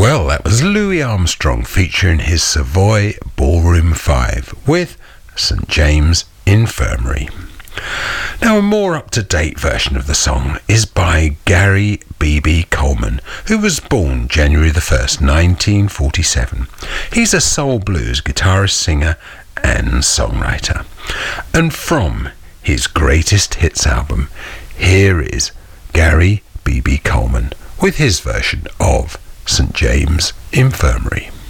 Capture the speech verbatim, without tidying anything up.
Well, that was Louis Armstrong featuring his Savoy Ballroom five with St James Infirmary. Now, a more up-to-date version of the song is by Gary B B Coleman, who was born January the first, nineteen forty-seven. He's a soul blues guitarist, singer and songwriter. And from his greatest hits album, here is Gary B B Coleman with his version of St James Infirmary.